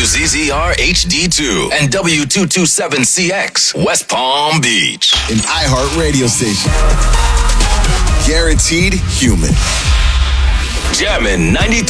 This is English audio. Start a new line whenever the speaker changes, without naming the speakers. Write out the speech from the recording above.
WZZR HD2 and W227CX, West Palm Beach.
An iHeart radio station. Guaranteed human.
Jammin' 93.